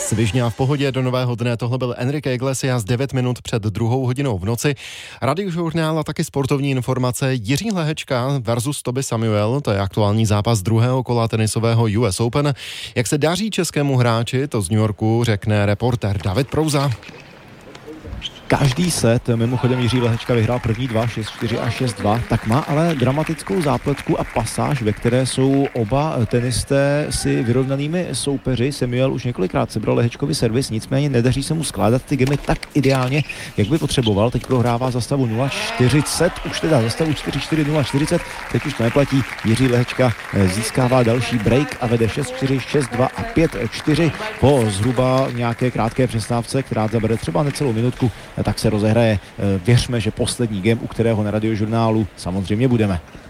Svižně a v pohodě do nového dne. Tohle byl Enrique Iglesias 9 minut před 2:00 v noci. Radiožurnál a taky sportovní informace. Jiří Lehečka versus Toby Samuel, to je aktuální zápas druhého kola tenisového US Open. Jak se daří českému hráči, to z New Yorku řekne reportér David Prouza. Každý set, mimochodem Jiří Lehečka vyhrál první 2, 6-4 a 6-2, tak má ale dramatickou zápletku a pasáž, ve které jsou oba tenisté si vyrovnanými soupeři. Samuel už několikrát sebral Lehečkovi servis, nicméně nedaří se mu skládat ty gemy tak ideálně, jak by potřeboval. Teď prohrává za stavu 0-40, už teda za stavu 4-4, 0-40, teď už to neplatí. Jiří Lehečka získává další break a vede 6-4, 6-2 a 5-4 po zhruba nějaké krátké přestávce, která zabere třeba necelou minutku, tak se rozehraje. Věřme, že poslední game, u kterého na Radiožurnálu samozřejmě budeme.